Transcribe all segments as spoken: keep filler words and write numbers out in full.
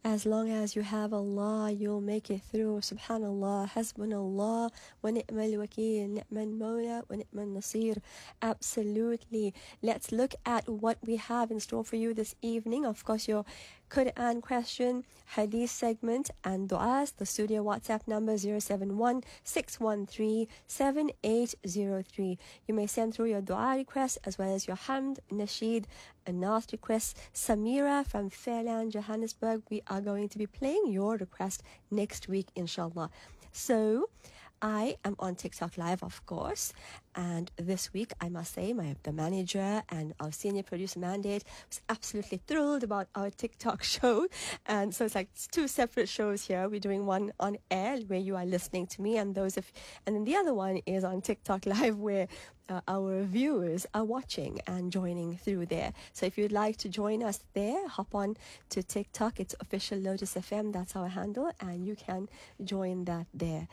As long as you have Allah, you'll make it through. Subhanallah, Hasbunallah, wa ni'mal wakeel, ni'mal mawla, wa ni'mal nasir. Absolutely. Let's look at what we have in store for you this evening. Of course, your Quran question, Hadith segment, and du'as. The studio WhatsApp number zero seven one, six one three, seven eight zero three. You may send through your du'a requests as well as your hamd, nasheed, and nath requests. Samira from Fairland, Johannesburg, we are going to be playing your request next week, inshallah. So I am on TikTok Live, of course, and this week, I must say, my the manager and our senior producer Mandate was absolutely thrilled about our TikTok show. And so it's like it's two separate shows here. We're doing one on air where you are listening to me, and those of, and then the other one is on TikTok Live where uh, our viewers are watching and joining through there. So if you'd like to join us there, hop on to TikTok. It's official Lotus F M. That's our handle, and you can join that there.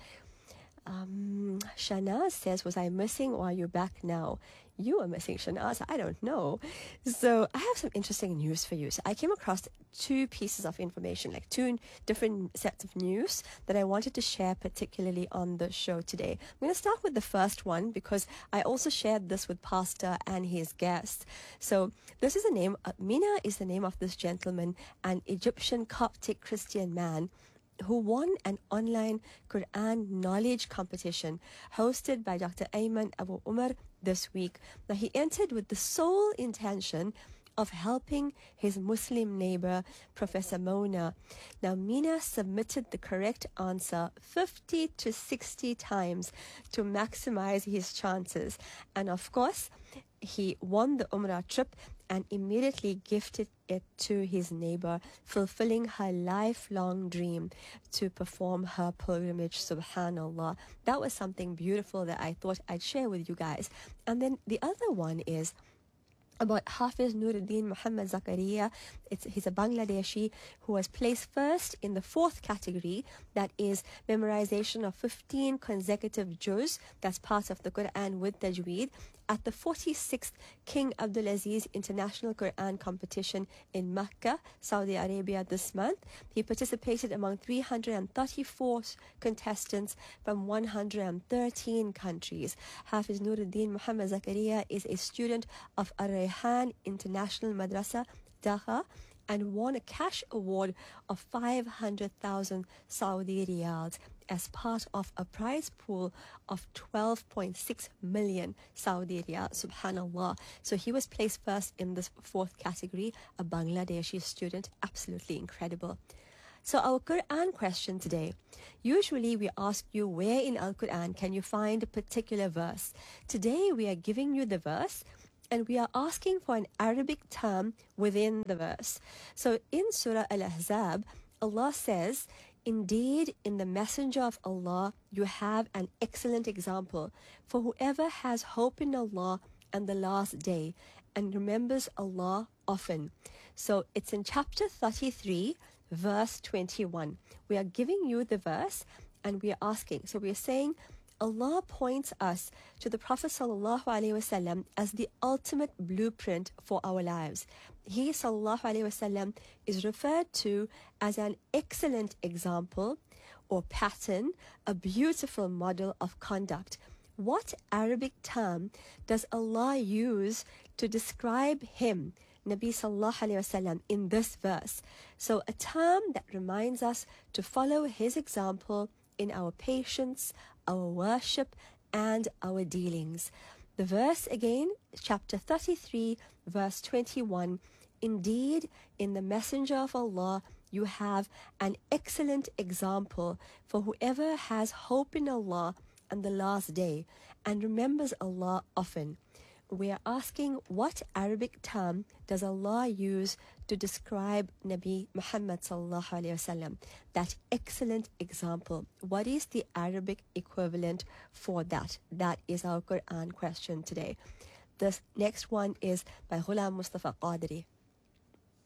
Um, Shanaz says, was I missing or are you back now? You are missing, Shanaz. I don't know. So I have some interesting news for you. So I came across two pieces of information, like two different sets of news that I wanted to share particularly on the show today. I'm going to start with the first one because I also shared this with Pastor and his guest. So this is the name, uh, Mina is the name of this gentleman, an Egyptian Coptic Christian man who won an online Quran knowledge competition hosted by Doctor Ayman Abu Umar this week. Now, he entered with the sole intention of helping his Muslim neighbor, Professor Mona. Now, Mina submitted the correct answer fifty to sixty times to maximize his chances. And of course, he won the Umrah trip and immediately gifted it to his neighbor, fulfilling her lifelong dream to perform her pilgrimage. Subhanallah. That was something beautiful that I thought I'd share with you guys. And then the other one is about Hafiz Nuruddin Muhammad Zakaria. It's, he's a Bangladeshi who was placed first in the fourth category, that is memorization of fifteen consecutive juz, that's part of the Quran with Tajweed, at the forty-sixth King Abdulaziz International Quran Competition in Mecca, Saudi Arabia this month. He participated among three hundred thirty-four contestants from one hundred thirteen countries. Hafiz Nuruddin Muhammad Zakaria is a student of Ar-Rayhan International Madrasa, Dhaka, and won a cash award of five hundred thousand Saudi riyals as part of a prize pool of twelve point six million Saudi riyal. Subhanallah. So he was placed first in this fourth category, a Bangladeshi student. Absolutely incredible. So our Quran question today. Usually we ask you where in Al-Quran can you find a particular verse. Today we are giving you the verse, and we are asking for an Arabic term within the verse. So in Surah Al-Ahzab, Allah says, indeed, in the messenger of Allah, you have an excellent example for whoever has hope in Allah and the last day and remembers Allah often. So it's in chapter thirty-three, verse twenty-one. We are giving you the verse and we are asking. So we are saying, Allah points us to the Prophet sallallahu alaihi wasallam as the ultimate blueprint for our lives. He sallallahu alaihi wasallam is referred to as an excellent example or pattern, a beautiful model of conduct. What Arabic term does Allah use to describe him, Nabi sallallahu alaihi wasallam, in this verse? So a term that reminds us to follow his example in our patience, our worship, and our dealings. The verse again, chapter thirty-three, verse twenty-one. Indeed, in the messenger of Allah, you have an excellent example for whoever has hope in Allah and the last day and remembers Allah often. We are asking, what Arabic term does Allah use to describe Nabi Muhammad sallallahu alaihi wasallam? That excellent example. What is the Arabic equivalent for that? That is our Quran question today. The next one is by Ghulam Mustafa Qadri.